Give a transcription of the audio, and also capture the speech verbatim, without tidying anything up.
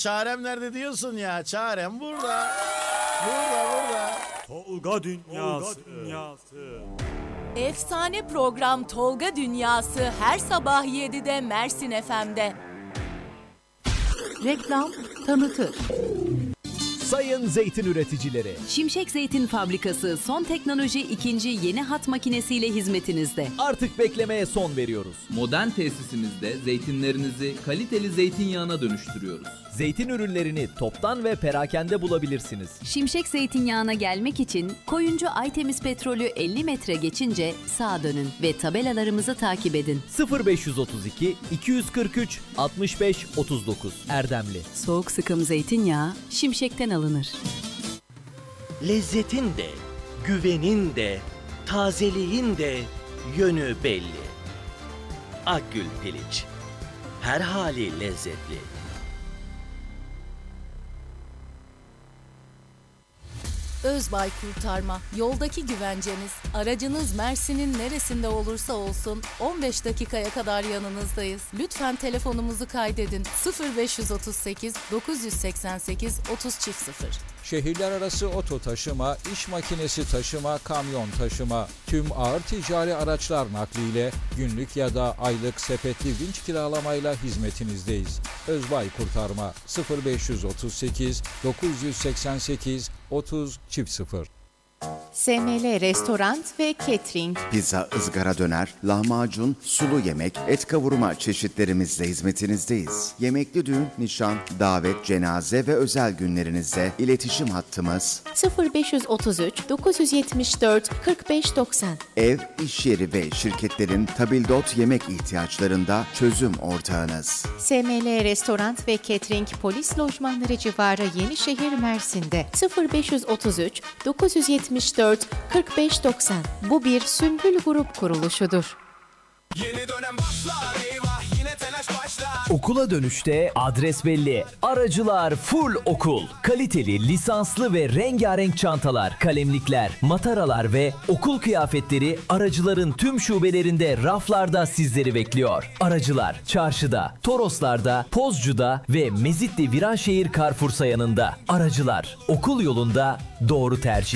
çarem nerede diyorsun ya? Çarem burada. Burada burada. Tolga Dünyası. Tolga Dünyası. Efsane program Tolga Dünyası her sabah yedide Mersin F M'de. Reklam tanıtır. Sayın zeytin üreticileri, Şimşek Zeytin Fabrikası son teknoloji ikinci yeni hat makinesiyle hizmetinizde. artık beklemeye son veriyoruz. Modern tesisimizde zeytinlerinizi kaliteli zeytinyağına dönüştürüyoruz. Zeytin ürünlerini toptan ve perakende bulabilirsiniz. Şimşek Zeytinyağı'na gelmek için Koyuncu Aytemiz Petrolü elli metre geçince sağa dönün ve tabelalarımızı takip edin. sıfır beş otuz iki iki yüz kırk üç altmış beş otuz dokuz Erdemli. Soğuk sıkım zeytinyağı Şimşek'ten alınır. Lezzetin de, güvenin de, tazeliğin de yönü belli. Akgül Piliç, her hali lezzetli. Özbay Kurtarma, yoldaki güvenceniz. Aracınız Mersin'in neresinde olursa olsun on beş dakikaya kadar yanınızdayız. Lütfen telefonumuzu kaydedin. sıfır beş otuz sekiz dokuz seksen sekiz otuz sıfır. Şehirler arası oto taşıma, iş makinesi taşıma, kamyon taşıma, tüm ağır ticari araçlar nakliyle günlük ya da aylık sepetli vinç kiralamayla hizmetinizdeyiz. Özbay Kurtarma sıfır beş otuz sekiz dokuz seksen sekiz otuz sıfır. S M L Restoran ve Catering. Pizza, ızgara döner, lahmacun, sulu yemek, et kavurma çeşitlerimizle hizmetinizdeyiz. Yemekli düğün, nişan, davet, cenaze ve özel günlerinizde iletişim hattımız sıfır beş otuz üç dokuz yetmiş dört kırk beş doksan. ev, iş yeri ve şirketlerin tabildot yemek ihtiyaçlarında çözüm ortağınız. S M L Restoran ve Catering Polis Lojmanları civarı Yenişehir Mersin'de sıfır beş otuz üç dokuz yetmiş dört kırk beş doksan. Bu bir Sümbül Grup kuruluşudur. Yeni dönem başlar, eyvah yine telaş başlar. Okula dönüşte adres belli. Aracılar full okul. Kaliteli, lisanslı ve rengarenk çantalar, kalemlikler, mataralar ve okul kıyafetleri aracıların tüm şubelerinde raflarda sizleri bekliyor. Aracılar çarşıda, Toroslar'da, Pozcu'da ve Mezitli Viranşehir Carrefour sayanında. Aracılar okul yolunda doğru tercih.